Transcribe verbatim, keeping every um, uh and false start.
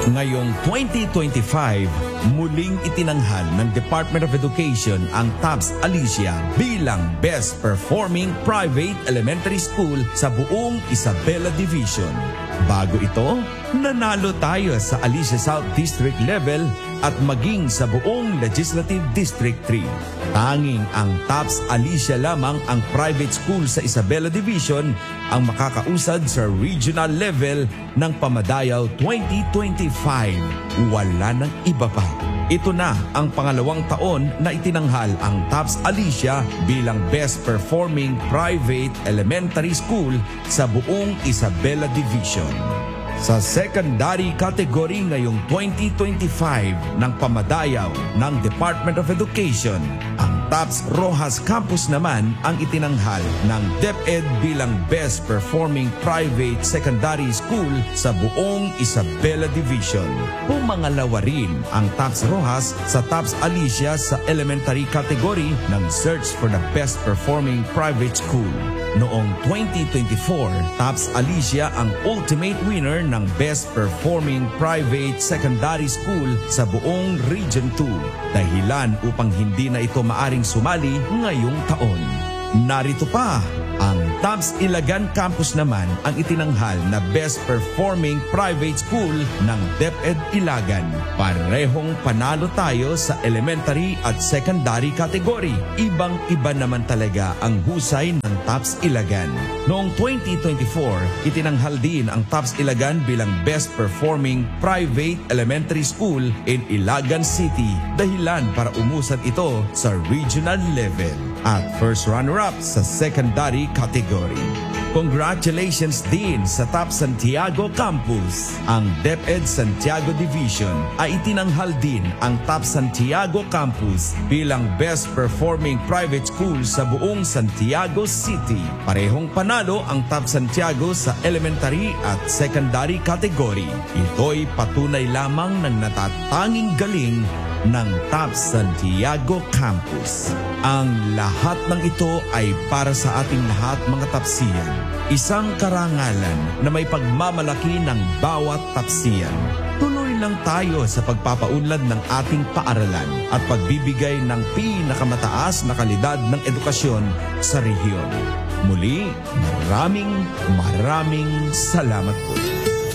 Ngayong twenty twenty-five, muling itinanghal ng Department of Education ang TAPS Alicia bilang Best Performing Private Elementary School sa buong Isabela Division. Bago ito, nanalo tayo sa Alicia South District level at maging sa buong Legislative District three. Tanging ang TAPS Alicia lamang ang private school sa Isabela Division ang makakausad sa regional level ng Pamadayaw twenty twenty-five. Wala nang iba pa. Ito na ang pangalawang taon na itinanghal ang TAPS Alicia bilang Best Performing Private Elementary School sa buong Isabela Division. Sa secondary category ngayong twenty twenty-five ng Pamadayaw ng Department of Education, ang TAPS Rojas Campus naman ang itinanghal ng DepEd bilang Best Performing Private Secondary School sa buong Isabela Division. Pumangalawa rin ang TAPS Rojas sa TAPS Alicia sa elementary category ng Search for the Best Performing Private School. Noong twenty twenty-four, TAPS Alicia ang ultimate winner ng Best Performing Private Secondary School sa buong Region two. Dahilan upang hindi na ito maaring sumali ngayong taon. Narito pa, ang TAPS Ilagan Campus naman ang itinanghal na Best Performing Private School ng DepEd Ilagan. Parehong panalo tayo sa elementary at secondary category. Ibang-iba naman talaga ang husay ng TAPS Ilagan. Noong twenty twenty-four, itinanghal din ang TAPS Ilagan bilang Best Performing Private Elementary School in Ilagan City, dahilan para umusad ito sa regional level. At first runner-up sa secondary category. Congratulations din sa TAPS Santiago Campus. Ang DepEd Santiago Division ay itinanghal din ang TAPS Santiago Campus bilang Best Performing Private School sa buong Santiago City. Parehong panalo ang TAPS Santiago sa elementary at secondary category. Ito'y patunay lamang ng natatanging galing ng TAPS Santiago Campus. Ang lahat ng ito ay para sa ating lahat mga tapsiyan. Isang karangalan na may pagmamalaki ng bawat tapsiyan. Tuloy lang tayo sa pagpapaunlad ng ating paaralan at pagbibigay ng pinakamataas na kalidad ng edukasyon sa rehiyon. Muli, maraming maraming salamat po.